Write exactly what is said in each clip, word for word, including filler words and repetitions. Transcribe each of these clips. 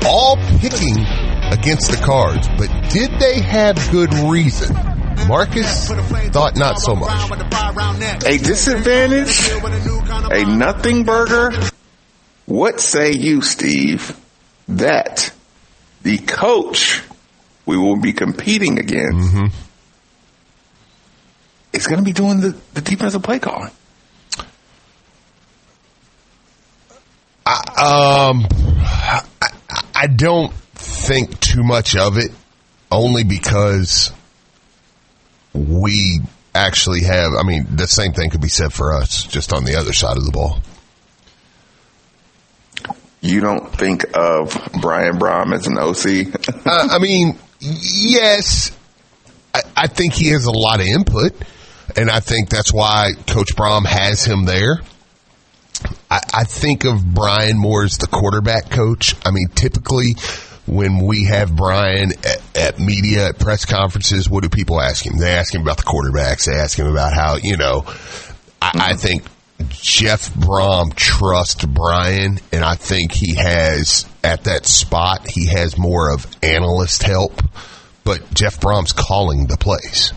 all picking against the Cards, but did they have good reason? Marcus thought not so much. A disadvantage? A nothing burger? What say you, Steve, that the coach we will be competing against Mm-hmm. is going to be doing the, the defensive play calling? I, um, I, I don't think too much of it, only because we actually have, I mean, the same thing could be said for us, just on the other side of the ball. You don't think of Brian Brohm as an O C? uh, I mean, yes, I, I think he has a lot of input, and I think that's why Coach Brohm has him there. I, I think of Brian more as the quarterback coach. I mean, typically when we have Brian at, at media, at press conferences, what do people ask him? They ask him about the quarterbacks. They ask him about how, you know, I, mm-hmm. I think Jeff Brohm trusts Brian, and I think he has, at that spot, he has more of analyst help, but Jeff Brom's calling the plays.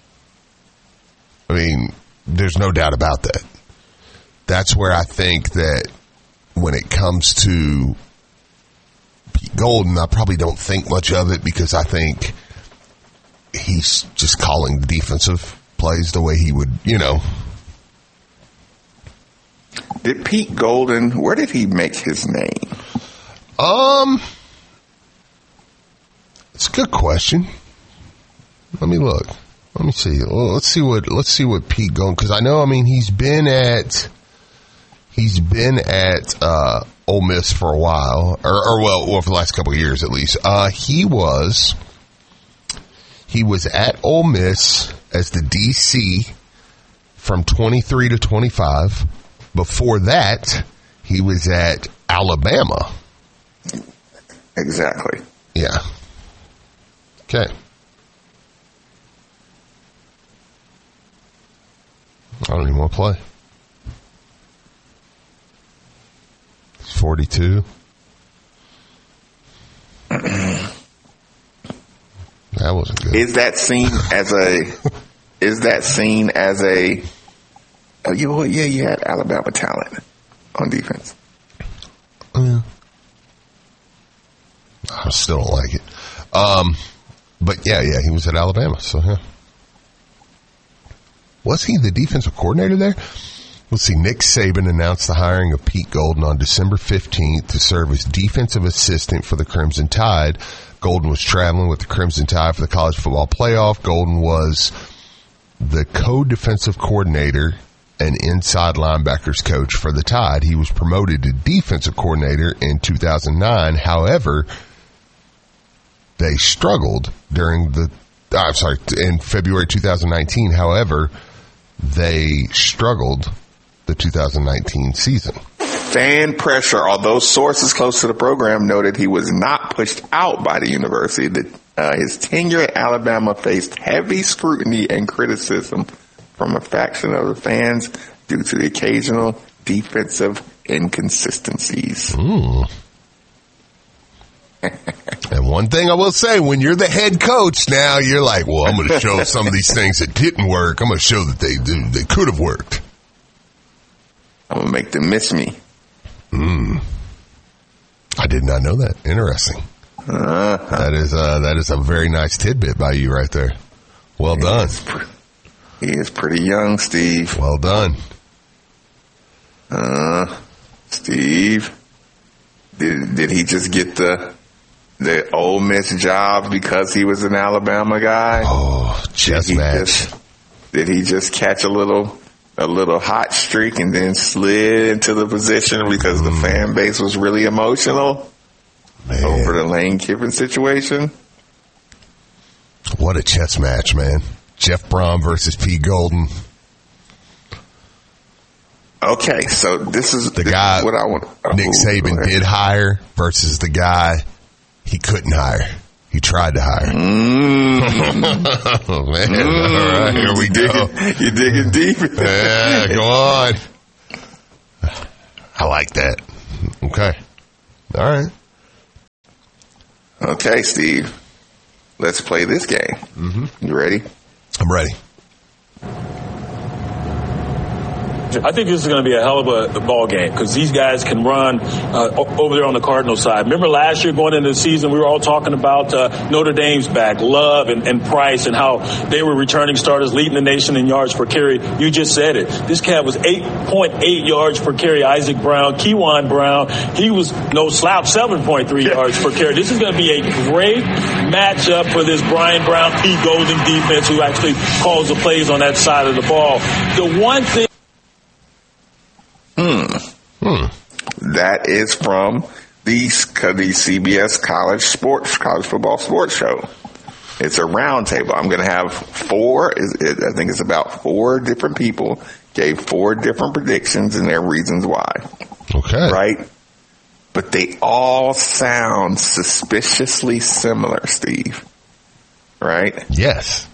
I mean, there's no doubt about that. That's where I think that when it comes to Pete Golden, I probably don't think much of it because I think he's just calling the defensive plays the way he would, you know. Did Pete Golden, where did he make his name? Um, it's a good question. Let me look. Let me see. Well, let's see what let's see what Pete Golden, because I know, I mean, he's been at he's been at uh, Ole Miss for a while, or, or well, well, for the last couple of years at least. Uh, he was he was at Ole Miss as the D C from twenty-three to twenty-five. Before that, he was at Alabama. Exactly. Yeah. Okay. I don't even want to play. He's forty-two. That wasn't good. Is that seen as a? Is that seen as a? Oh, you know, yeah, you had Alabama talent on defense. Yeah. I still don't like it. Um, but yeah, yeah, he was at Alabama, so yeah. Was he the defensive coordinator there? Let's see. Nick Saban announced the hiring of Pete Golden on December fifteenth to serve as defensive assistant for the Crimson Tide. Golden was traveling with the Crimson Tide for the college football playoff. Golden was the co-defensive coordinator and inside linebackers coach for the Tide. He was promoted to defensive coordinator in two thousand nine. However, they struggled during the, I'm sorry, in February two thousand nineteen. However, they struggled the two thousand nineteen season. Fan pressure, although sources close to the program noted he was not pushed out by the university, that uh, his tenure at Alabama faced heavy scrutiny and criticism from a faction of the fans due to the occasional defensive inconsistencies. Mm. And one thing I will say, when you're the head coach now, you're like, well, I'm going to show some of these things that didn't work. I'm going to show that they they could have worked. I'm going to make them miss me. Mm. I did not know that. Interesting. Uh-huh. That is uh, that is a very nice tidbit by you right there. Well he done. Is pre- he is pretty young, Steve. Well done. Uh, Steve, did did he just get the the Ole Miss job because he was an Alabama guy? Oh, chess match. Just, did he just catch a little a little hot streak and then slid into the position because mm. the fan base was really emotional man. over the Lane Kiffin situation? What a chess match, man. Jeff Brohm versus Pete Golden. Okay, so this is the this guy is what I want. Oh, Nick Saban did hire versus the guy he couldn't hire. He tried to hire. Mm. Oh, man. Mm. All right, here we you go. Digging, you're digging deep. Yeah, go on. I like that. Okay. All right. Okay, Steve. Let's play this game. Mm-hmm. You ready? I'm ready. I think this is going to be a hell of a, a ball game because these guys can run uh, over there on the Cardinal side. Remember last year going into the season, we were all talking about uh, Notre Dame's back, Love and, and Price, and how they were returning starters, leading the nation in yards per carry. You just said it. This cat was eight point eight yards per carry. Isaac Brown, Kewan Brown, he was no slouch, seven point three yards per carry. This is going to be a great matchup for this Brian Brown, Pete Golding defense who actually calls the plays on that side of the ball. The one thing Hmm. Hmm. That is from the, the C B S College Sports, College Football Sports Show. It's a round table. I'm going to have four, I think it's about four different people gave four different predictions and their reasons why. Okay. Right? But they all sound suspiciously similar, Steve. Right? Yes.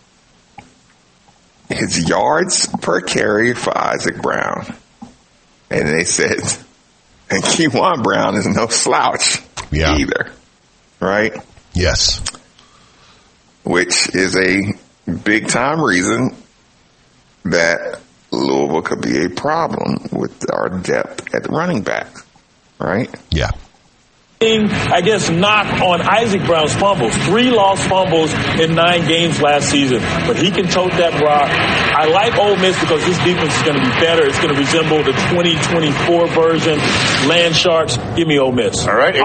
His yards per carry for Isaac Brown. And they said, and Kewan Brown is no slouch yeah. either, right? Yes. Which is a big time reason that Louisville could be a problem with our depth at running back, right? Yeah. I guess, knock on Isaac Brown's fumbles. Three lost fumbles in nine games last season. But he can tote that rock. I like Ole Miss because this defense is going to be better. It's going to resemble the twenty twenty-four version. Land Sharks, give me Ole Miss. All right.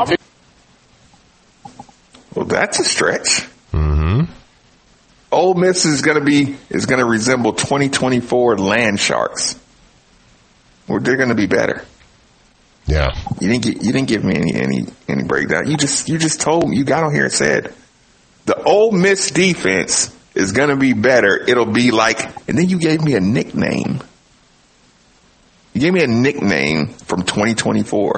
Well, that's a stretch. Mm-hmm. Ole Miss is going to be, is going to resemble twenty twenty-four Land Sharks. Well, they're going to be better. Yeah. You didn't get, you didn't give me any, any, any breakdown. You just, you just told me, you got on here and said, the Ole Miss defense is going to be better. It'll be like, and then you gave me a nickname. You gave me a nickname from twenty twenty-four.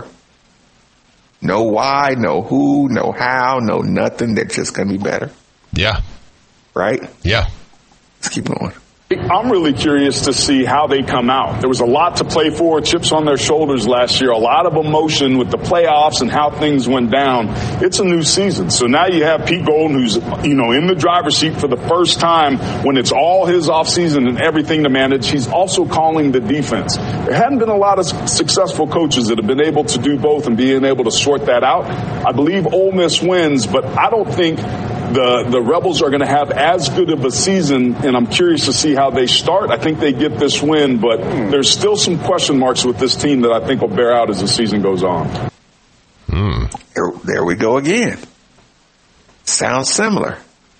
No why, no who, no how, no nothing. They're just going to be better. Yeah. Right? Yeah. Let's keep going. I'm really curious to see how they come out. There was a lot to play for, chips on their shoulders last year, a lot of emotion with the playoffs and how things went down. It's a new season. So now you have Pete Golden, who's, you know, in the driver's seat for the first time when it's all his offseason and everything to manage. He's also calling the defense. There hadn't been a lot of successful coaches that have been able to do both and being able to sort that out. I believe Ole Miss wins, but I don't think the, the Rebels are going to have as good of a season, and I'm curious to see how they start. I think they get this win, but there's still some question marks with this team that I think will bear out as the season goes on. Mm. There, there we go again. Sounds similar.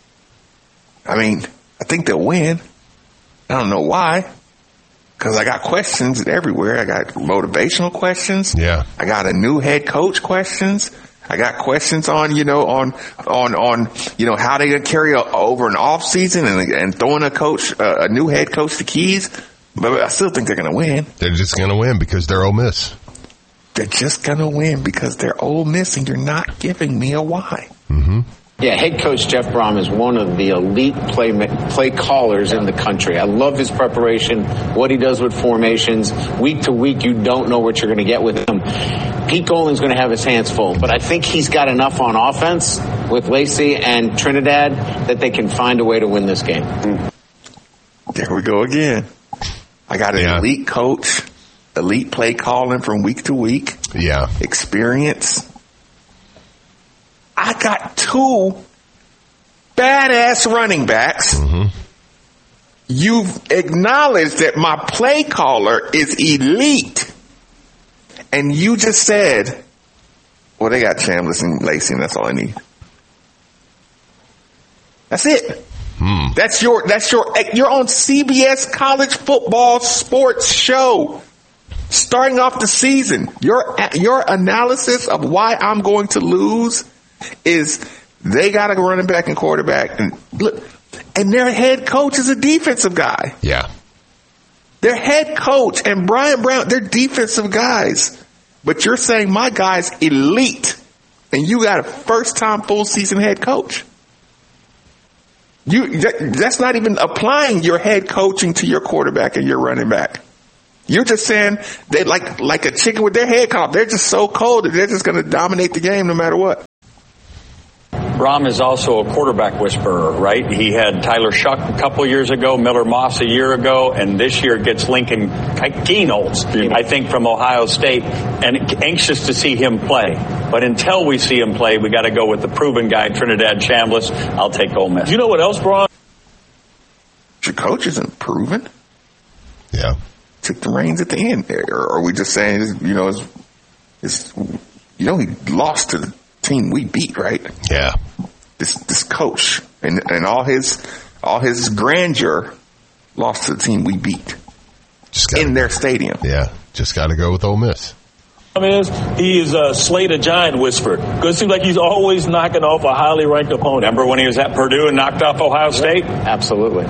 I mean, I think they'll win. I don't know why. Because I got questions everywhere. I got motivational questions. Yeah. I got a new head coach questions. I got questions on, you know, on, on, on, you know, how they gonna carry a, over an off season and, and throwing a coach, uh, a new head coach the keys. But I still think they're going to win. They're just going to win because they're Ole Miss. They're just going to win because they're Ole Miss, and you're not giving me a why. Mm-hmm. Yeah, head coach Jeff Brom is one of the elite play play callers in the country. I love his preparation, what he does with formations. Week to week, you don't know what you're going to get with him. Pete Golding's going to have his hands full, but I think he's got enough on offense with Lacey and Trinidad that they can find a way to win this game. There we go again. I got an yeah. elite coach, elite play calling from week to week. Yeah. Experience. I got two badass running backs. Mm-hmm. You've acknowledged that my play caller is elite. And you just said, well, they got Chambliss and Lacey, and that's all I need. That's it. Hmm. That's your, that's your, you're on C B S College Football Sports Show. Starting off the season, your, your analysis of why I'm going to lose is they got a running back and quarterback, and look, and their head coach is a defensive guy. Yeah. Their head coach and Brian Brown, they're defensive guys. But you're saying my guy's elite, and you got a first-time full-season head coach. You that's not even applying your head coaching to your quarterback and your running back. You're just saying they like like a chicken with their head cut off. They're just so cold that they're just going to dominate the game no matter what. Brom is also a quarterback whisperer, right? He had Tyler Shuck a couple years ago, Miller Moss a year ago, and this year gets Lincoln Kienholz, I think, from Ohio State, and anxious to see him play. But until we see him play, we got to go with the proven guy, Trinidad Chambliss. I'll take Ole Miss. You know what else, Bron? Your coach isn't proven. Yeah. Took the reins at the end there. Or are we just saying, you know, it's, it's, you know, he lost to the team we beat, right? Yeah. This this coach and and all his all his grandeur lost to the team we beat Just gotta, in their stadium. Yeah. Just got to go with Ole Miss. Is he is a Slay the Giant whisperer, because it seems like he's always knocking off a highly ranked opponent. Remember when he was at Purdue and knocked off Ohio State? Absolutely.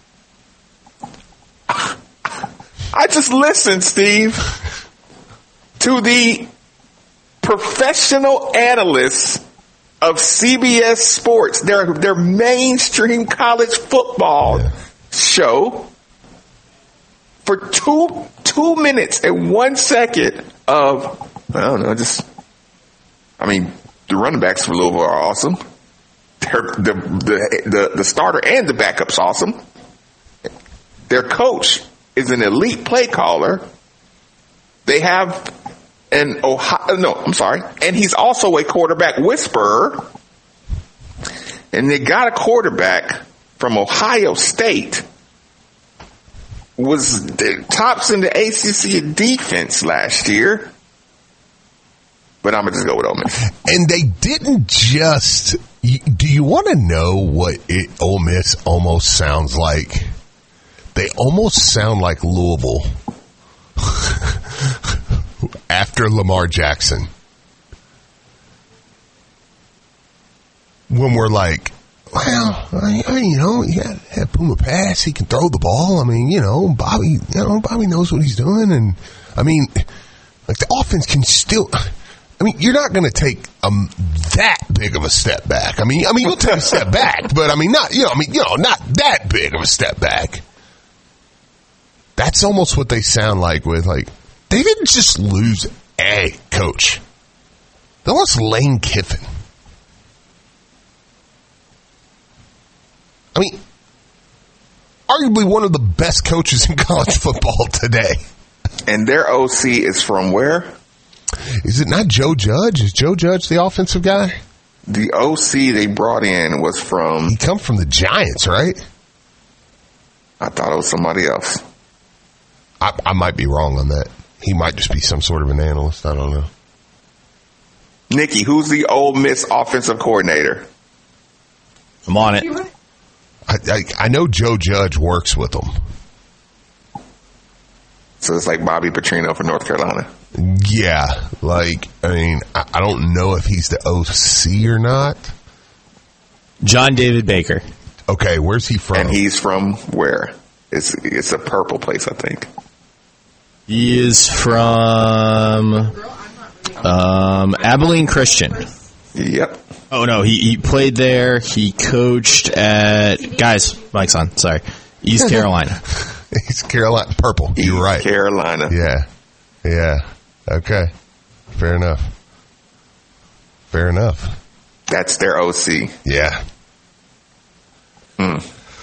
I just listened, Steve, to the professional analysts of C B S Sports, their their mainstream college football yeah. show, for two two minutes and one second of, I don't know, just, I mean, the running backs for Louisville are awesome. They're, the, the the the starter and the backup's awesome. Their coach is an elite play caller. They have an Ohio, no, I'm sorry, and he's also a quarterback whisperer. And they got a quarterback from Ohio State, was the tops in the A C C in defense last year. But I'm going to just go with Ole Miss. And they didn't just, do you want to know what it, Ole Miss almost sounds like? They almost sound like Louisville after Lamar Jackson. When we're like, well, I, I, you know, you got to have Puma pass. He can throw the ball. I mean, you know, Bobby, you know, Bobby knows what he's doing. And, I mean, like, the offense can still, I mean, you're not going to take um, that big of a step back. I mean, I mean, you'll take a step back, but, I mean, not, you know, I mean, you know, not that big of a step back. That's almost what they sound like with, like, they didn't just lose a coach. They lost Lane Kiffin. I mean, arguably one of the best coaches in college football today. And their O C is from where? Is it not Joe Judge? Is Joe Judge the offensive guy? The O C they brought in was from... He come from the Giants, right? I thought it was somebody else. I, I might be wrong on that. He might just be some sort of an analyst. I don't know. Nikki, who's the Ole Miss offensive coordinator? I'm on it. I, I, I know Joe Judge works with them. So it's like Bobby Petrino for North Carolina. Yeah. Like, I mean, I, I don't know if he's the O C or not. John David Baker. Okay, where's he from? And he's from where? It's it's a purple place, I think. He is from um, Abilene Christian. Yep. Oh, no, he, he played there. He coached at, guys, mic's on, sorry, East Carolina. East Carolina, purple. East You're right. Carolina. Yeah. Yeah. Okay. Fair enough. Fair enough. That's their O C. Yeah. Hmm.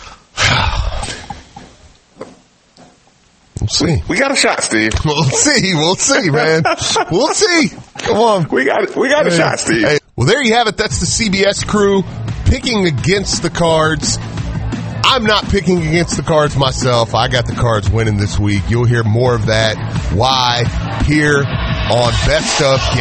We'll see. We got a shot, Steve. We'll see. We'll see, man. We'll see. Come on. We got we got a hey, shot, Steve. Hey. Well, there you have it. That's the C B S crew picking against the Cards. I'm not picking against the Cards myself. I got the Cards winning this week. You'll hear more of that. Why? Here on Best of Game.